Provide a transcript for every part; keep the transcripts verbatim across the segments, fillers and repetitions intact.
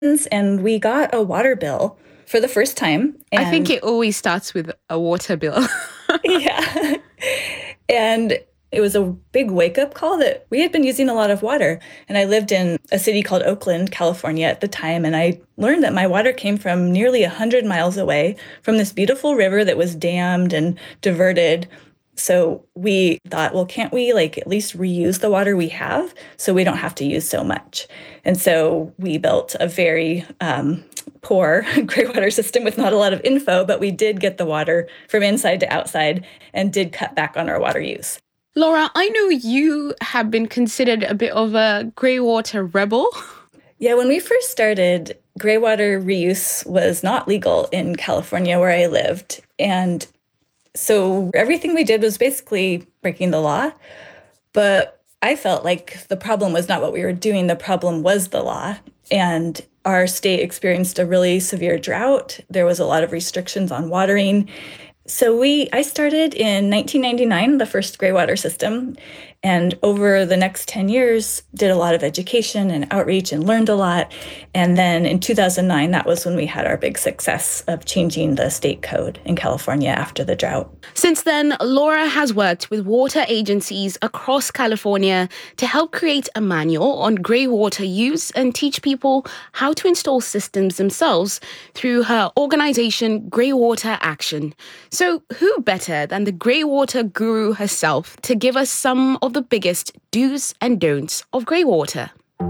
and we got a water bill for the first time. I think it always starts with a water bill. Yeah. And it was a big wake-up call that we had been using a lot of water. And I lived in a city called Oakland, California at the time, and I learned that my water came from nearly one hundred miles away from this beautiful river that was dammed and diverted. So we thought, well, can't we like at least reuse the water we have so we don't have to use so much? And so we built a very um, poor gray water system with not a lot of info, but we did get the water from inside to outside and did cut back on our water use. Laura, I know you have been considered a bit of a grey water rebel. Yeah, when we first started, gray water reuse was not legal in California where I lived. And so everything we did was basically breaking the law. But I felt like the problem was not what we were doing. The problem was the law. And our state experienced a really severe drought. There was a lot of restrictions on watering. So we, I started in nineteen ninety-nine, the first gray water system, and over the next ten years, did a lot of education and outreach and learned a lot. And then in two thousand nine, that was when we had our big success of changing the state code in California after the drought. Since then, Laura has worked with water agencies across California to help create a manual on grey water use and teach people how to install systems themselves through her organization, Grey Water Action. So who better than the grey water guru herself to give us some of the biggest do's and don'ts of grey water?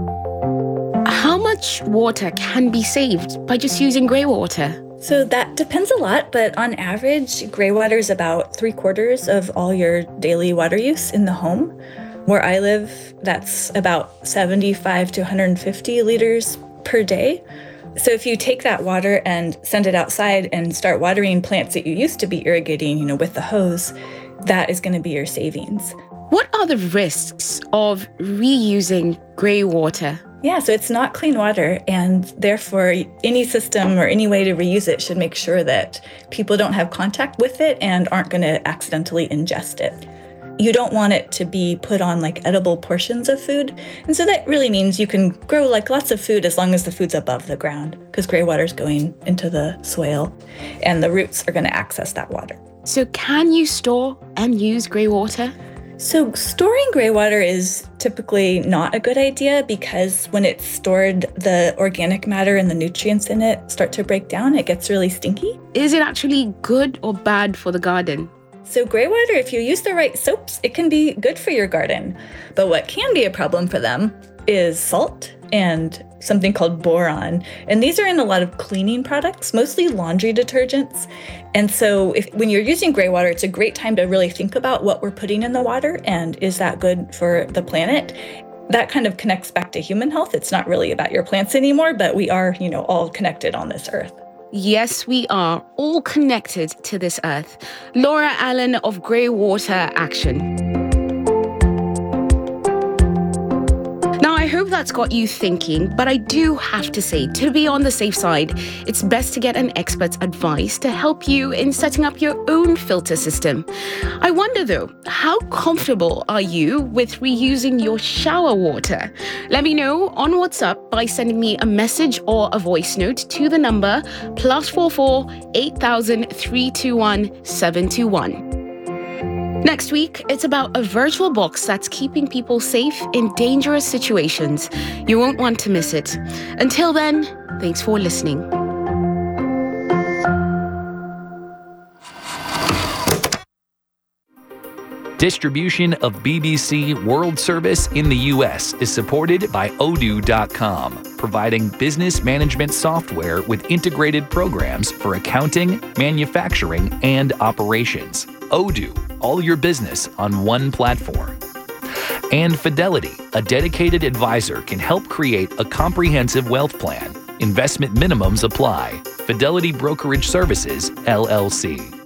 How much water can be saved by just using grey water? So that depends a lot, but on average, gray water is about three quarters of all your daily water use in the home. Where I live, that's about seventy-five to one hundred fifty liters per day. So if you take that water and send it outside and start watering plants that you used to be irrigating, you know, with the hose, that is going to be your savings. What are the risks of reusing grey water? Yeah, so it's not clean water, and therefore any system or any way to reuse it should make sure that people don't have contact with it and aren't going to accidentally ingest it. You don't want it to be put on like edible portions of food. And so that really means you can grow like lots of food as long as the food's above the ground, because gray water is going into the soil and the roots are going to access that water. So can you store and use grey water? So storing gray water is typically not a good idea because when it's stored, the organic matter and the nutrients in it start to break down. It gets really stinky. Is it actually good or bad for the garden? So gray water, if you use the right soaps, it can be good for your garden. But what can be a problem for them is salt and something called boron. And these are in a lot of cleaning products, mostly laundry detergents. And so if when you're using gray water, it's a great time to really think about what we're putting in the water and is that good for the planet? That kind of connects back to human health. It's not really about your plants anymore, but we are, you know, all connected on this earth. Yes, we are all connected to this earth. Laura Allen of Grey Water Action. Now, I hope that's got you thinking, but I do have to say, to be on the safe side, it's best to get an expert's advice to help you in setting up your own filter system. I wonder though, how comfortable are you with reusing your shower water? Let me know on WhatsApp by sending me a message or a voice note to the number plus four four eight thousand three two one seven two one. Next week, it's about a virtual box that's keeping people safe in dangerous situations. You won't want to miss it. Until then, thanks for listening. Distribution of B B C World Service in the U S is supported by Odoo dot com, providing business management software with integrated programs for accounting, manufacturing, and operations. Odoo, all your business on one platform. And Fidelity, a dedicated advisor, can help create a comprehensive wealth plan. Investment minimums apply. Fidelity Brokerage Services, L L C.